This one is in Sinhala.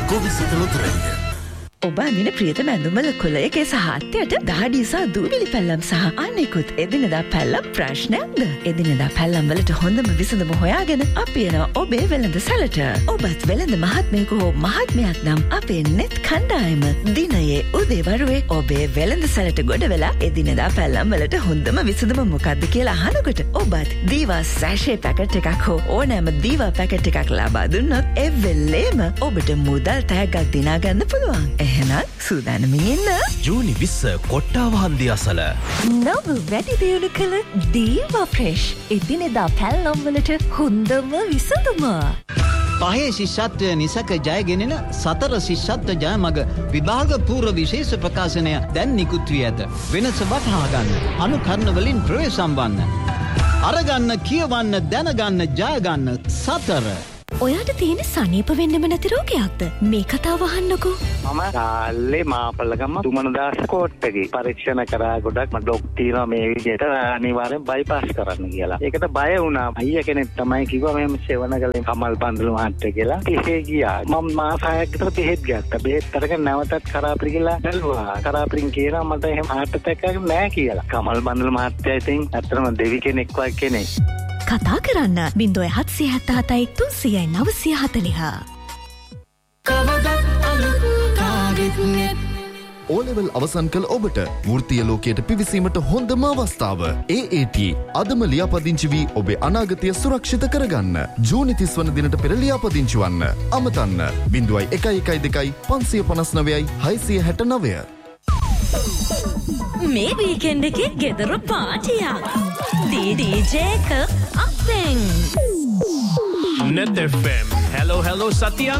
ගොවිසත ලොතරැයිය. ඔබ අඳින ප්‍රියතම ඇඳුම්වල කොළයකේ සහත්යට දහඩිය සහ දූවිලි පැල්ලම් සහ අනෙකුත් එදිනෙදා පැල්ලම් ප්‍රශ්නයක්ද? එදිනෙදා පැල්ලම් වලට හොඳම විසඳුම හොයාගෙන අපි එනවා ඔබේ වෙළඳ සැලට. ඔබත් වෙළඳ මහත්මයෙකු හෝ මහත්මයක් නම් අපේ net කණ්ඩායම දිනයේ උදේවරුේ ඔබේ වෙළඳ සැලට ගොඩ වෙලා එදිනෙදා පැල්ලම් වලට හොඳම විසඳුම මොකක්ද කියලා අහනකොට ඔබත් දීවා සැෂේ පැකට් එකක් හෝ ඕනෑම දීවා පැකට් එකක් ලබා දුන්නොත් එවෙල්ලේම ඔබට මුදල් තෑග්ගක් දිනා ගන්න පුළුවන්. එහෙනම් සූදානමින් ඉන්න. ජූනි 20 කොට්ටාව හන්දිය අසල. නව වැඩි දියුණු කළ දීවා ෆ්‍රෙෂ් එදිනෙදා පැල්ලම් වලට හොඳම විසඳුම. පහේ ශිෂ්‍යත්වය නිසක ජයගෙනෙන සතර ශිෂ්‍යත්ව ජයමග විභාග පූර්ව විශේෂ ප්‍රකාශනය දැන් නිකුත් වී ඇත. වෙනස වටහා ගන්න. අනුකරණ වලින් ප්‍රවේශම් වන්න. අරගන්න, කියවන්න, දැනගන්න, ජයගන්න සතර. ඔයාට තියෙන සනීප වෙන්නම නැති රෝගයක්ද? මේ කතාව අහන්නකෝ. මම කාලේ මාපල්ලගම තුමනදාස කෝට්ටේ පරීක්ෂණ කරා ගොඩක් මට ඩොක් තියෙනවා මේ විදිහට අනිවාර්යෙන් බයිපාස් කරන්න කියලා. ඒකට බය වුණා. අයියා කෙනෙක් තමයි කිව්වා මෙහෙම සෙවණ කලින් කමල් බන්දල මහත්තයා කියලා. එහෙ ගියා. මම මාස 6ක් විතර බෙහෙත් ගත්තා. බෙහෙත් අරගෙන නැවතත් කරාපිරි කියලා බැලුවා. කරාපිරින් කියනවා මට එහෙම heart attack එකක් නැහැ කියලා. කමල් බන්දල මහත්තයා ඉතින් ඇත්තටම දෙවි කෙනෙක් වගේ කෙනෙක්. කතා කරන්න 0777 300 940. ඕලෙවල් අවසන් කළ ඔබට වෘත්තීය ලෝකයට පිවිසීමට හොඳම අවස්ථාව. AAT අදම ලියාපදිංචි වී ඔබේ අනාගතය සුරක්ෂිත කරගන්න. ජූනි 30 වන දිනට පෙර ලියාපදිංචි වන්න. අමතන්න 0112 559 669. මේ වීකෙන්ඩ් එකේ ගෙදර පාටියක්. DJ එක අපෙන්. Net FM. Hello Satya.